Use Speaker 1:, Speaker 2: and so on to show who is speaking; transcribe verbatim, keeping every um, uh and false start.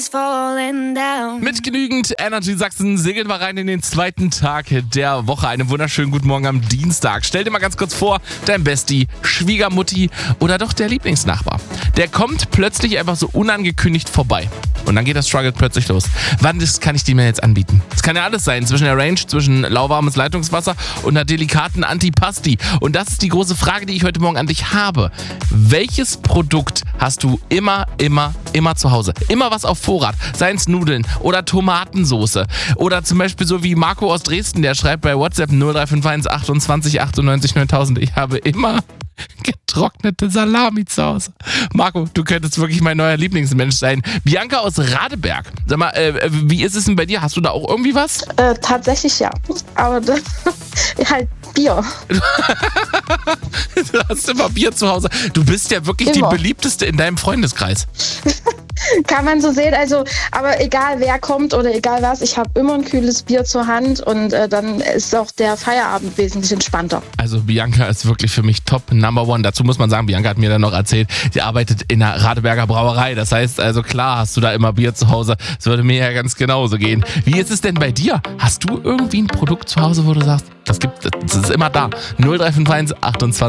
Speaker 1: Mit genügend Energy Sachsen segeln wir rein in den zweiten Tag der Woche. Einen wunderschönen guten Morgen am Dienstag. Stell dir mal ganz kurz vor, dein Bestie, Schwiegermutti oder doch der Lieblingsnachbar. Der kommt plötzlich einfach so unangekündigt vorbei. Und dann geht das Struggle plötzlich los. Wann das kann ich dir mir jetzt anbieten? Es kann ja alles sein, zwischen der Range, zwischen lauwarmes Leitungswasser und einer delikaten Antipasti. Und das ist die große Frage, die ich heute Morgen an dich habe. Welches Produkt hast du immer, immer, immer zu Hause? Immer was auf Vorrat. Seien es Nudeln oder Tomatensoße. Oder zum Beispiel so wie Marco aus Dresden, der schreibt bei WhatsApp null drei fünf eins achtundzwanzig achtundneunzig neuntausend. Ich habe immer getrocknete Salami zu Hause. Marco, du könntest wirklich mein neuer Lieblingsmensch sein. Bianca aus Radeberg. Sag mal, äh, wie ist es denn bei dir? Hast du da auch irgendwie was?
Speaker 2: Äh, tatsächlich ja. Aber das, halt Bier.
Speaker 1: Du hast immer Bier zu Hause. Du bist ja wirklich
Speaker 2: Immer.
Speaker 1: die beliebteste in deinem Freundeskreis.
Speaker 2: Kann man so sehen. Also, aber egal wer kommt oder egal was, ich habe immer ein kühles Bier zur Hand und äh, dann ist auch der Feierabend wesentlich entspannter.
Speaker 1: Also Bianca ist wirklich für mich top number one. Dazu muss man sagen, Bianca hat mir dann noch erzählt, sie arbeitet in der Radeberger Brauerei. Das heißt also klar, hast du da immer Bier zu Hause. Das würde mir ja ganz genauso gehen. Wie ist es denn bei dir? Hast du irgendwie ein Produkt zu Hause, wo du sagst, das gibt, das ist immer da? null drei fünf eins achtundzwanzig